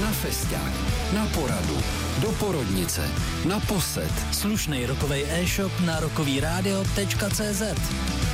na festiák, na poradu, do porodnice, na posed. Slušnej rokovej e-shop na rokovyradio.cz.